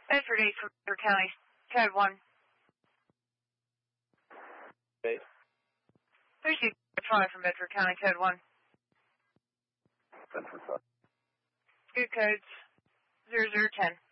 Bedford 8 from Bedford County, code 1. Okay. 365 from Bedford County, code 1. Bedford 5. Good codes 0010.